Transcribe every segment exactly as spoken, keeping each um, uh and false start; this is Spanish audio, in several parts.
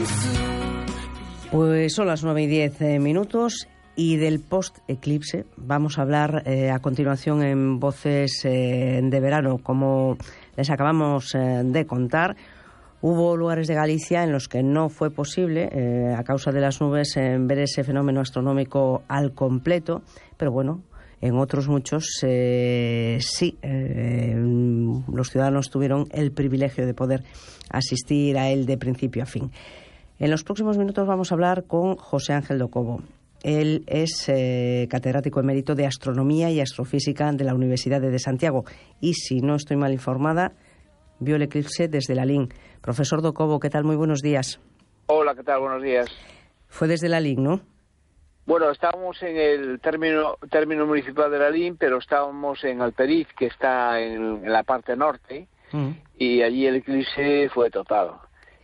Pues son las nueve y diez eh, minutos y del post-eclipse vamos a hablar eh, a continuación en Voces eh, de Verano. Como les acabamos eh, de contar, hubo lugares de Galicia en los que no fue posible, eh, a causa de las nubes, eh, ver ese fenómeno astronómico al completo, pero bueno, en otros muchos eh, sí, eh, los ciudadanos tuvieron el privilegio de poder asistir a él de principio a fin. En los próximos minutos vamos a hablar con José Ángel do Cobo. Él es eh, catedrático emérito de Astronomía y Astrofísica de la Universidad de Santiago y, si no estoy mal informada, vio el eclipse desde Lalín. Profesor do Cobo, ¿qué tal? Muy buenos días. Hola, ¿qué tal? Buenos días. Fue desde Lalín, ¿no? Bueno, estábamos en el término, término municipal de Lalín, pero estábamos en Alperiz, que está en, en la parte norte, mm. y allí el eclipse fue total.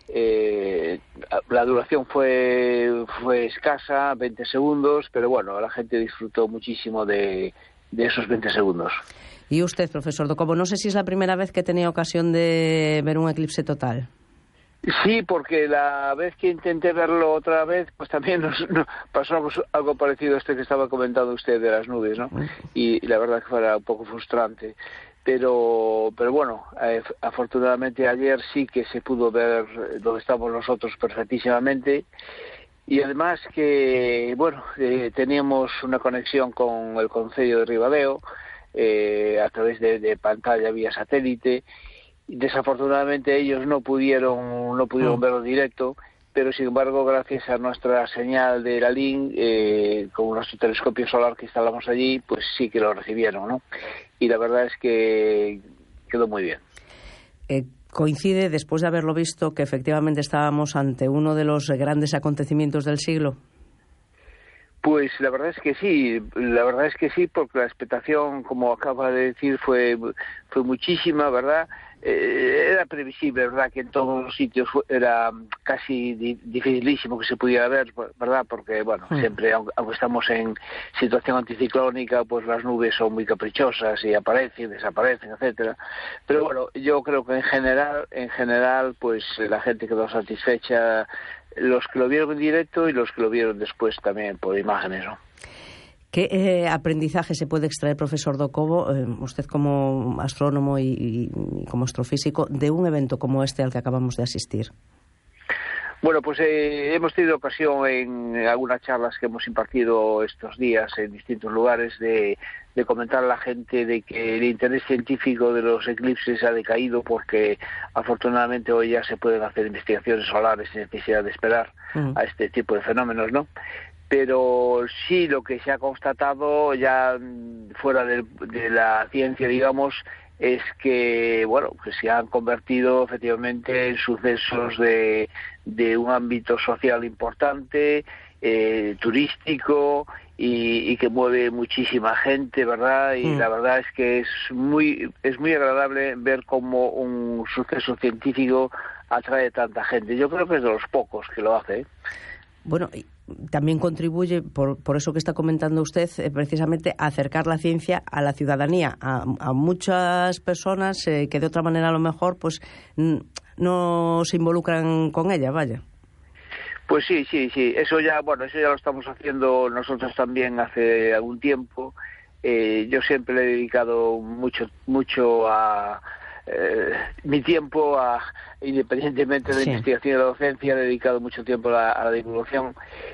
Eh, la duración fue fue escasa, veinte segundos, pero bueno, la gente disfrutó muchísimo de, de esos veinte segundos. Y usted, profesor do Cobo, no sé si es la primera vez que tenía ocasión de ver un eclipse total. Sí, porque la vez que intenté verlo otra vez, pues también nos, nos pasó algo parecido a este que estaba comentando usted de las nubes, ¿no? Y, y la verdad que fue un poco frustrante. Pero pero bueno, eh, afortunadamente ayer sí que se pudo ver donde estamos nosotros perfectísimamente, y además que, bueno, eh, teníamos una conexión con el concello de Ribadeo eh, a través de, de pantalla vía satélite. Desafortunadamente ellos no pudieron no pudieron verlo directo, pero sin embargo, gracias a nuestra señal de Lalín, eh, con nuestro telescopio solar que instalamos allí, pues sí que lo recibieron, ¿no? Y la verdad es que quedó muy bien. Eh, ¿Coincide, después de haberlo visto, que efectivamente estábamos ante uno de los grandes acontecimientos del siglo? Pues la verdad es que sí, la verdad es que sí, porque la expectación, como acaba de decir, fue fue muchísima, ¿verdad? Eh, era previsible, ¿verdad?, que en todos los sitios era casi di- dificilísimo que se pudiera ver, ¿verdad?, porque, bueno, sí. siempre, aunque, aunque estamos en situación anticiclónica, pues las nubes son muy caprichosas y aparecen, desaparecen, etcétera. Pero bueno, yo creo que en general, en general, pues la gente quedó satisfecha, los que lo vieron en directo y los que lo vieron después también por imágenes, ¿no? ¿Qué eh, aprendizaje se puede extraer, profesor do Cobo, eh, usted como astrónomo y, y, y como astrofísico, de un evento como este al que acabamos de asistir? Bueno, pues eh, hemos tenido ocasión en algunas charlas que hemos impartido estos días en distintos lugares de, de comentar a la gente de que el interés científico de los eclipses ha decaído, porque afortunadamente hoy ya se pueden hacer investigaciones solares sin necesidad de esperar uh-huh. a este tipo de fenómenos, ¿no? Pero sí, lo que se ha constatado ya fuera de, de la ciencia, digamos, es que, bueno, que se han convertido efectivamente en sucesos de, de un ámbito social importante, eh, turístico, y, y que mueve muchísima gente, ¿verdad? Y mm. la verdad es que es muy es muy agradable ver cómo un suceso científico atrae tanta gente. Yo creo que es de los pocos que lo hace, ¿eh? Bueno, también contribuye, por, por eso que está comentando usted, eh, precisamente a acercar la ciencia a la ciudadanía, a, a muchas personas eh, que de otra manera a lo mejor pues n- no se involucran con ella, vaya. Pues sí, sí, sí, eso ya, bueno, eso ya lo estamos haciendo nosotros también hace algún tiempo. Eh, yo siempre le he dedicado mucho, mucho a... Eh, mi tiempo, a, independientemente de la sí. investigación y la docencia, he dedicado mucho tiempo a la, a la divulgación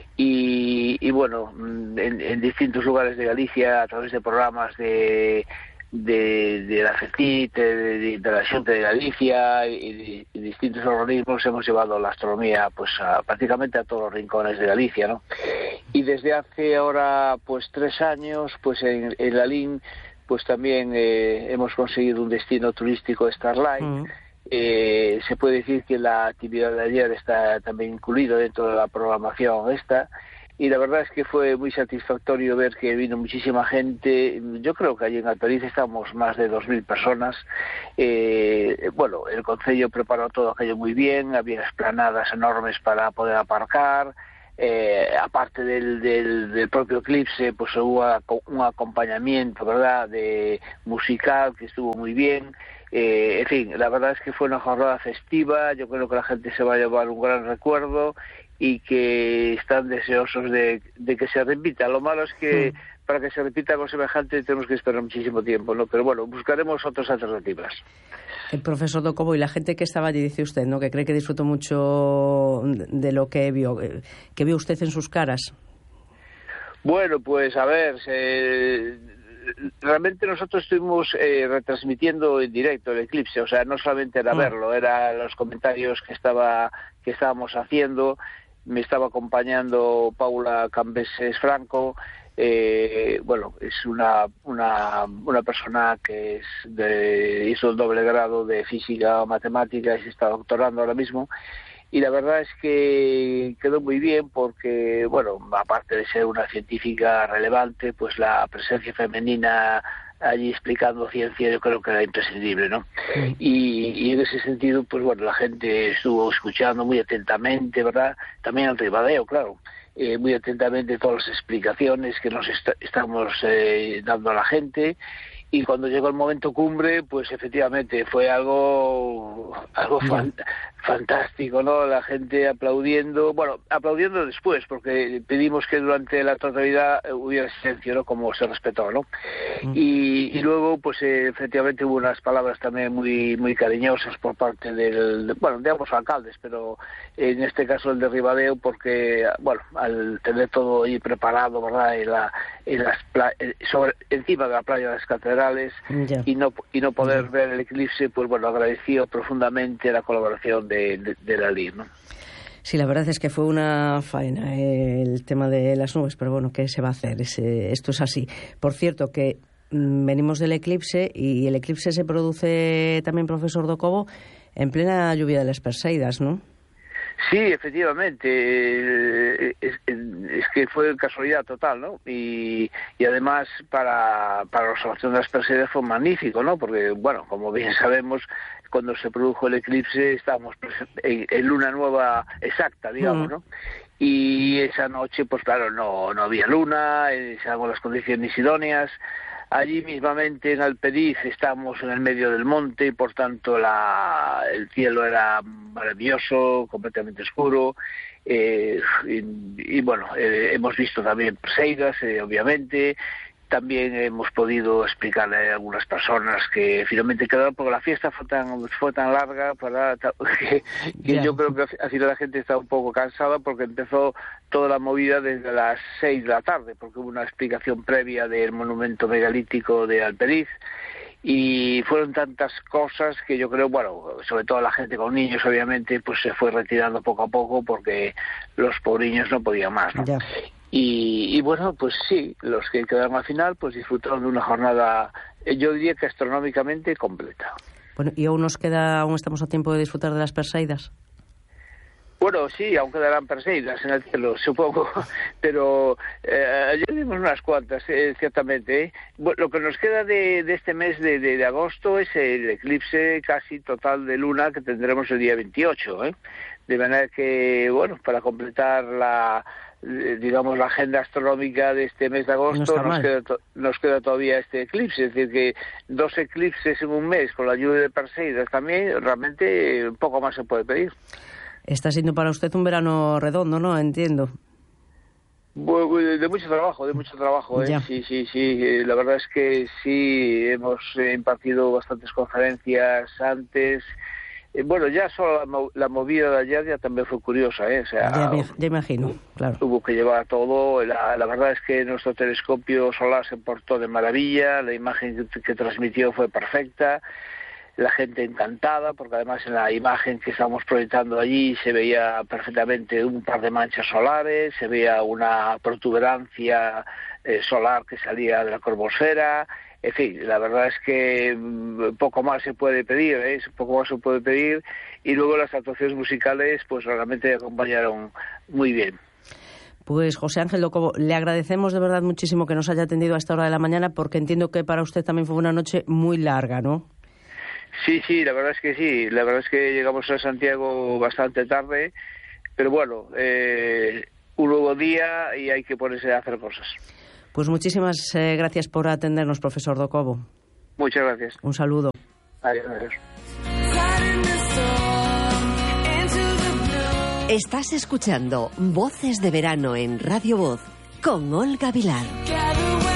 y, y bueno, en, en distintos lugares de Galicia, a través de programas de de, de la FECIT, de, de, de la Xunta de Galicia y de, de distintos organismos, hemos llevado la astronomía pues a, prácticamente a todos los rincones de Galicia, ¿no? Y desde hace ahora pues tres años, pues en, en Lalín pues también eh, hemos conseguido un destino turístico Starlight. Mm. Eh, se puede decir que la actividad de ayer está también incluida dentro de la programación esta, y la verdad es que fue muy satisfactorio ver que vino muchísima gente. Yo creo que allí en Alperiz estamos más de dos mil personas. Eh, bueno, el concello preparó todo aquello muy bien, había esplanadas enormes para poder aparcar. Eh, aparte del, del, del propio eclipse, pues hubo un acompañamiento, ¿verdad?, de musical que estuvo muy bien. Eh, en fin, la verdad es que fue una jornada festiva, yo creo que la gente se va a llevar un gran recuerdo y que están deseosos de, de que se repita. Lo malo es que sí, para que se repita algo semejante tenemos que esperar muchísimo tiempo, ¿no? Pero bueno, buscaremos otras alternativas. El profesor do Cobo, y la gente que estaba allí, dice usted, ¿no?, que cree que disfrutó mucho de lo que vio. ¿Qué vio usted en sus caras? Bueno, pues a ver, se... realmente nosotros estuvimos eh, retransmitiendo en directo el eclipse, o sea, no solamente era verlo, eran los comentarios que estaba que estábamos haciendo. Me estaba acompañando Paula Cambeses Franco. Eh, bueno, es una, una una persona que es de, hizo el doble grado de física o matemática y se está doctorando ahora mismo, y la verdad es que quedó muy bien porque, bueno, aparte de ser una científica relevante, pues la presencia femenina allí explicando ciencia yo creo que era imprescindible, ¿no? Sí. Y, y en ese sentido, pues bueno, la gente estuvo escuchando muy atentamente, ¿verdad? También al Ribadeo, claro. Eh, muy atentamente todas las explicaciones que nos est- estamos eh, dando a la gente, y cuando llegó el momento cumbre, pues efectivamente fue algo algo fan- fantástico, ¿no? La gente aplaudiendo, bueno, aplaudiendo después, porque pedimos que durante la totalidad hubiera silencio, ¿no?, como se respetó, ¿no? Mm. Y, y luego, pues eh, efectivamente hubo unas palabras también muy muy cariñosas por parte del, de, bueno, de ambos alcaldes, pero en este caso el de Ribadeo, porque, bueno, al tener todo ahí preparado, ¿verdad?, en la, en las pla- sobre, encima de la playa de las Catedrales, yeah. y no y no poder yeah. ver el eclipse, pues bueno, agradeció profundamente la colaboración de, de, de la L I R, ¿no? Sí, la verdad es que fue una faena eh, el tema de las nubes, pero bueno, ¿qué se va a hacer? Es, eh, esto es así. Por cierto, que mmm, venimos del eclipse, y el eclipse se produce también, profesor do Cobo, en plena lluvia de las Perseidas, ¿no? Sí, efectivamente, es, es que fue casualidad total, ¿no? Y, y además para, para la observación de las Perseidas fue magnífico, ¿no? Porque, bueno, como bien sabemos, cuando se produjo el eclipse estábamos en, en luna nueva exacta, digamos, ¿no? Y esa noche, pues claro, no, no había luna, eran las condiciones idóneas. Allí mismamente en Alperiz estamos en el medio del monte y por tanto la, el cielo era maravilloso, completamente oscuro, eh, y, y bueno, eh, hemos visto también Perseidas, eh, obviamente. También hemos podido explicarle a algunas personas que finalmente quedaron, porque la fiesta fue tan fue tan larga, ¿verdad?, que, que yeah. yo creo que al final la gente está un poco cansada, porque empezó toda la movida desde las seis de la tarde, porque hubo una explicación previa del monumento megalítico de Alperiz, y fueron tantas cosas que yo creo, bueno, sobre todo la gente con niños, obviamente, pues se fue retirando poco a poco, porque los pobriños no podían más, ¿no? Yeah. Y, y bueno, pues sí, los que quedaron al final pues disfrutaron de una jornada, yo diría que astronómicamente completa. Bueno, ¿y aún nos queda, aún estamos a tiempo de disfrutar de las Perseidas? Bueno, sí, aún quedarán Perseidas en el cielo, supongo, pero eh, ayer vimos unas cuantas, eh, ciertamente. ¿eh? Bueno, lo que nos queda de, de este mes de, de, de agosto es el eclipse casi total de luna que tendremos el día veintiocho, ¿eh? De manera que, bueno, para completar la... digamos la agenda astronómica de este mes de agosto, no nos queda to- nos queda todavía este eclipse, es decir, que dos eclipses en un mes con la lluvia de Perseidas también, realmente poco más se puede pedir. Está siendo para usted un verano redondo, ¿no? Entiendo. De mucho trabajo, de mucho trabajo, ¿eh? Sí, sí, sí. La verdad es que sí, hemos impartido bastantes conferencias antes. Bueno, ya solo la, mo- la movida de ayer ya también fue curiosa, ¿eh? O sea, ya, me, ya imagino, claro. Hubo que llevar todo. La, la verdad es que nuestro telescopio solar se portó de maravilla, la imagen que, que transmitió fue perfecta, la gente encantada, porque además en la imagen que estábamos proyectando allí se veía perfectamente un par de manchas solares, se veía una protuberancia eh, solar que salía de la cronosfera. En fin, la verdad es que poco más se puede pedir, ¿eh? Poco más se puede pedir, y luego las actuaciones musicales pues realmente acompañaron muy bien. Pues José Ángel do Cobo, le agradecemos de verdad muchísimo que nos haya atendido a esta hora de la mañana, porque entiendo que para usted también fue una noche muy larga, ¿no? Sí, sí, la verdad es que sí, la verdad es que llegamos a Santiago bastante tarde, pero bueno, eh, un nuevo día y hay que ponerse a hacer cosas. Pues muchísimas eh, gracias por atendernos, profesor do Cobo. Muchas gracias. Un saludo. Adiós, adiós. Estás escuchando Voces de Verano en Radio Voz con Olga Vilar.